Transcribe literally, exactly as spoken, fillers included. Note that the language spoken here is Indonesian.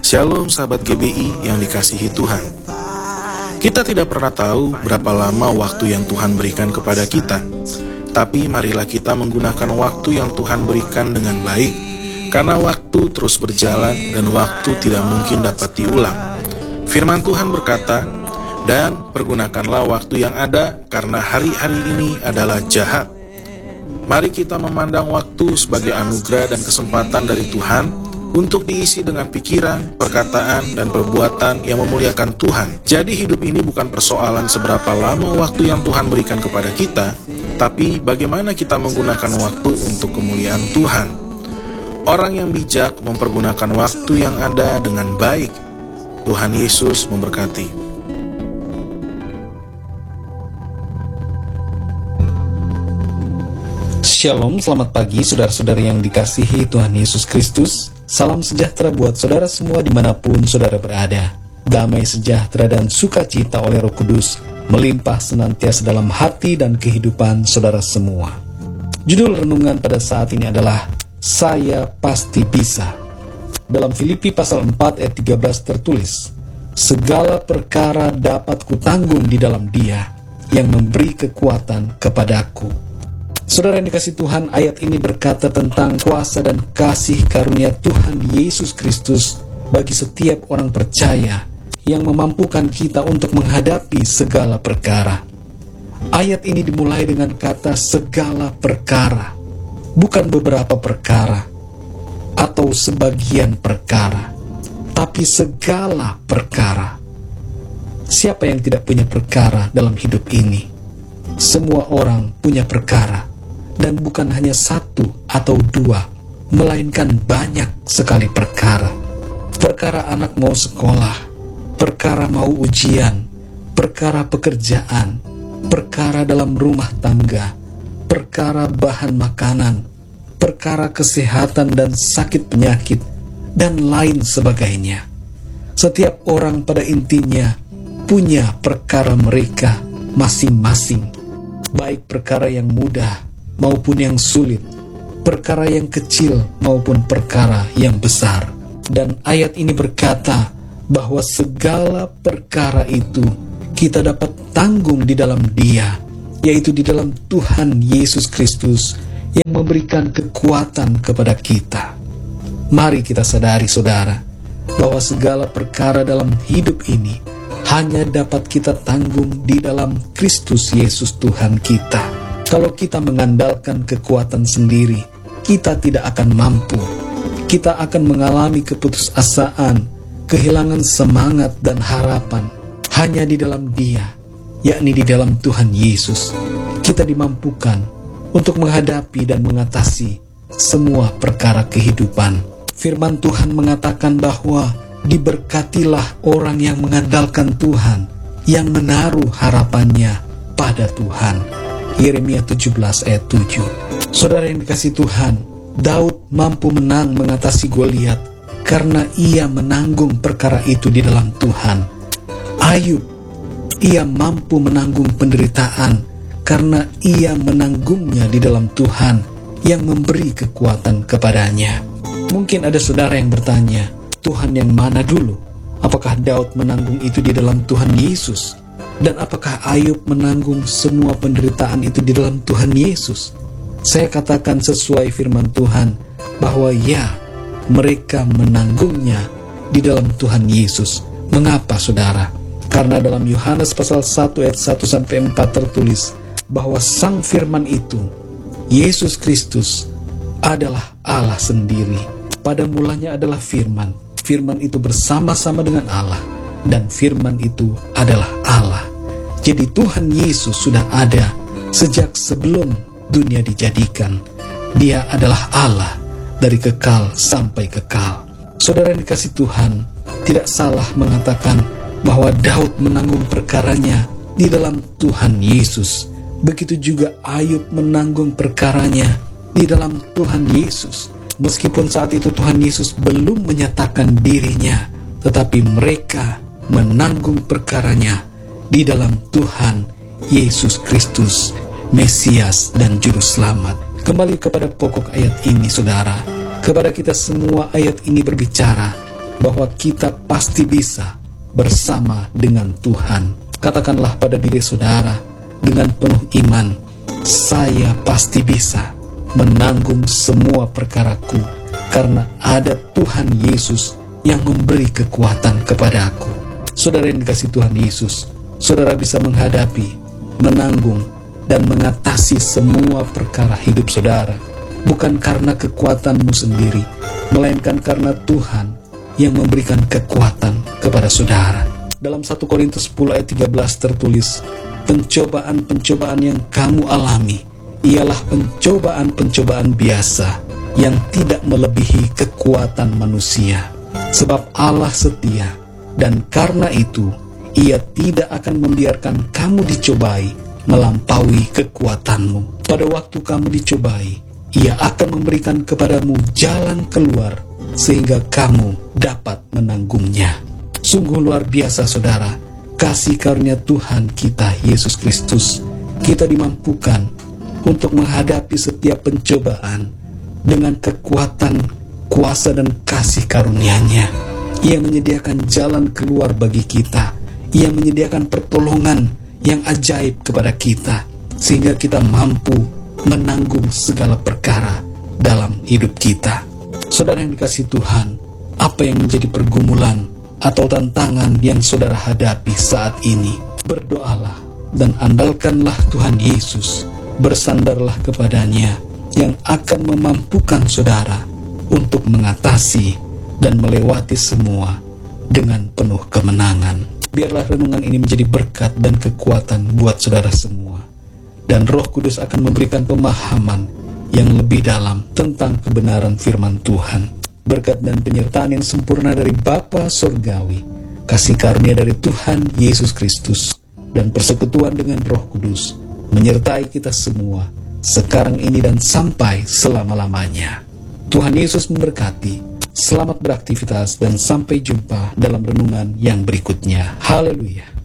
Shalom sahabat G B I yang dikasihi Tuhan. Kita tidak pernah tahu berapa lama waktu yang Tuhan berikan kepada kita. Tapi marilah kita menggunakan waktu yang Tuhan berikan dengan baik, karena waktu terus berjalan dan waktu tidak mungkin dapat diulang. Firman Tuhan berkata, "Dan pergunakanlah waktu yang ada, karena hari-hari ini adalah jahat." Mari kita memandang waktu sebagai anugerah dan kesempatan dari Tuhan untuk diisi dengan pikiran, perkataan, dan perbuatan yang memuliakan Tuhan. Jadi hidup ini bukan persoalan seberapa lama waktu yang Tuhan berikan kepada kita, tapi bagaimana kita menggunakan waktu untuk kemuliaan Tuhan. Orang yang bijak mempergunakan waktu yang ada dengan baik. Tuhan Yesus memberkati. Shalom, selamat pagi saudara-saudari yang dikasihi Tuhan Yesus Kristus. Salam sejahtera buat saudara semua dimanapun saudara berada. Damai sejahtera dan sukacita oleh Roh Kudus melimpah senantiasa dalam hati dan kehidupan saudara semua. Judul renungan pada saat ini adalah Saya Pasti Bisa. Dalam Filipi pasal empat ayat tiga belas tertulis, "Segala perkara dapat kutanggung di dalam Dia yang memberi kekuatan kepadaku." Saudara yang dikasih Tuhan, ayat ini berkata tentang kuasa dan kasih karunia Tuhan Yesus Kristus bagi setiap orang percaya yang memampukan kita untuk menghadapi segala perkara. Ayat ini dimulai dengan kata segala perkara, bukan beberapa perkara atau sebagian perkara, tapi segala perkara. Siapa yang tidak punya perkara dalam hidup ini? Semua orang punya perkara. Dan bukan hanya satu atau dua, melainkan banyak sekali perkara. Perkara anak mau sekolah, perkara mau ujian, perkara pekerjaan, perkara dalam rumah tangga, perkara bahan makanan, perkara kesehatan dan sakit penyakit, dan lain sebagainya. Setiap orang pada intinya punya perkara mereka masing-masing, baik perkara yang mudah maupun yang sulit, perkara yang kecil maupun perkara yang besar. Dan ayat ini berkata bahwa segala perkara itu kita dapat tanggung di dalam Dia, yaitu di dalam Tuhan Yesus Kristus yang memberikan kekuatan kepada kita. Mari kita sadari saudara, bahwa segala perkara dalam hidup ini hanya dapat kita tanggung di dalam Kristus Yesus Tuhan kita. Kalau kita mengandalkan kekuatan sendiri, kita tidak akan mampu. Kita akan mengalami keputusasaan, kehilangan semangat dan harapan. Hanya di dalam Dia, yakni di dalam Tuhan Yesus, kita dimampukan untuk menghadapi dan mengatasi semua perkara kehidupan. Firman Tuhan mengatakan bahwa diberkatilah orang yang mengandalkan Tuhan, yang menaruh harapannya pada Tuhan. Yeremia tujuh belas ayat tujuh. Saudara yang dikasih Tuhan, Daud mampu menang mengatasi Goliat karena ia menanggung perkara itu di dalam Tuhan. Ayub, ia mampu menanggung penderitaan karena ia menanggungnya di dalam Tuhan yang memberi kekuatan kepadanya. Mungkin ada saudara yang bertanya, Tuhan yang mana dulu? Apakah Daud menanggung itu di dalam Tuhan Yesus? Dan apakah Ayub menanggung semua penderitaan itu di dalam Tuhan Yesus? Saya katakan sesuai firman Tuhan bahwa ya, mereka menanggungnya di dalam Tuhan Yesus. Mengapa saudara? Karena dalam Yohanes pasal satu ayat satu sampai empat tertulis bahwa Sang Firman itu, Yesus Kristus, adalah Allah sendiri. Pada mulanya adalah Firman. Firman itu bersama-sama dengan Allah, dan Firman itu adalah Allah. Jadi Tuhan Yesus sudah ada sejak sebelum dunia dijadikan. Dia adalah Allah dari kekal sampai kekal. Saudara yang dikasih Tuhan, tidak salah mengatakan bahwa Daud menanggung perkaranya di dalam Tuhan Yesus. Begitu juga Ayub menanggung perkaranya di dalam Tuhan Yesus. Meskipun saat itu Tuhan Yesus belum menyatakan dirinya, tetapi mereka menanggung perkaranya di dalam Tuhan Yesus Kristus, Mesias dan Juru Selamat. Kembali kepada pokok ayat ini saudara, kepada kita semua ayat ini berbicara bahwa kita pasti bisa bersama dengan Tuhan. Katakanlah pada diri saudara dengan penuh iman, saya pasti bisa menanggung semua perkaraku karena ada Tuhan Yesus yang memberi kekuatan kepadaku. Saudara yang dikasihi Tuhan Yesus, saudara bisa menghadapi, menanggung, dan mengatasi semua perkara hidup saudara, bukan karena kekuatanmu sendiri, melainkan karena Tuhan yang memberikan kekuatan kepada saudara. Dalam satu Korintus sepuluh ayat tiga belas tertulis, pencobaan-pencobaan yang kamu alami ialah pencobaan-pencobaan biasa yang tidak melebihi kekuatan manusia. Sebab Allah setia, dan karena itu Ia tidak akan membiarkan kamu dicobai melampaui kekuatanmu. Pada waktu kamu dicobai, Ia akan memberikan kepadamu jalan keluar sehingga kamu dapat menanggungnya. Sungguh luar biasa saudara, kasih karunia Tuhan kita Yesus Kristus. Kita dimampukan untuk menghadapi setiap pencobaan dengan kekuatan, kuasa, dan kasih karunia-Nya. Ia menyediakan jalan keluar bagi kita. Ia menyediakan pertolongan yang ajaib kepada kita, sehingga kita mampu menanggung segala perkara dalam hidup kita. Saudara yang dikasihi Tuhan, apa yang menjadi pergumulan atau tantangan yang saudara hadapi saat ini? Berdoalah dan andalkanlah Tuhan Yesus. Bersandarlah kepadanya yang akan memampukan saudara untuk mengatasi dan melewati semua dengan penuh kemenangan. Biarlah renungan ini menjadi berkat dan kekuatan buat saudara semua, dan Roh Kudus akan memberikan pemahaman yang lebih dalam tentang kebenaran firman Tuhan. Berkat dan penyertaan yang sempurna dari Bapa Surgawi, kasih karunia dari Tuhan Yesus Kristus, dan persekutuan dengan Roh Kudus menyertai kita semua sekarang ini dan sampai selama-lamanya. Tuhan Yesus memberkati. Selamat beraktivitas dan sampai jumpa dalam renungan yang berikutnya. Haleluya.